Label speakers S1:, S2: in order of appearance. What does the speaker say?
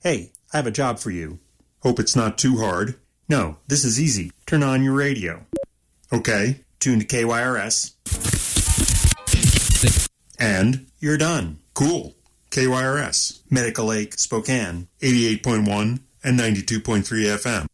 S1: Hey, I have a job for you.
S2: Hope it's not too hard.
S1: No, this is easy. Turn on your radio.
S2: Okay.
S1: Tune to KYRS.
S2: And?
S1: You're done.
S2: Cool. KYRS.
S1: Medical Lake, Spokane.
S2: 88.1 and 92.3 FM.